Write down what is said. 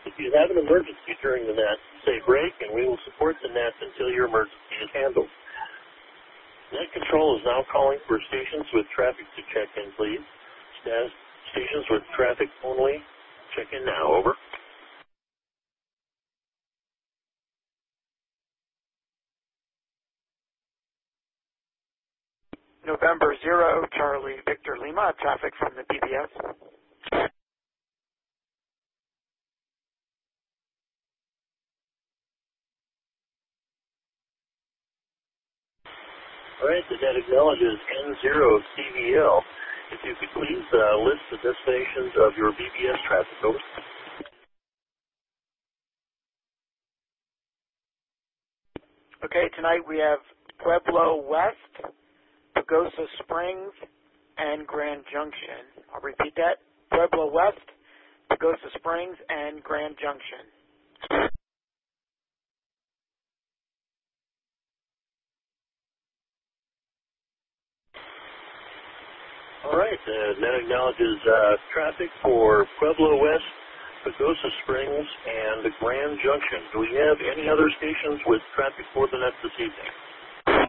If you have an emergency during the net, say break and we will support the net until your emergency is handled. Net control is now calling for stations with traffic to check in, please. Stations with traffic only, check in now, over. November 0, Charlie Victor Lima, traffic from the BBS. All right, the net acknowledges N0 CVL. If you could please list the destinations of your BBS traffic, over. Okay, tonight we have Pueblo West, Pagosa Springs, and Grand Junction. I'll repeat that. Pueblo West, Pagosa Springs, and Grand Junction. All right, net acknowledges traffic for Pueblo West, Pagosa Springs, and Grand Junction. Do we have any other stations with traffic for the net this evening?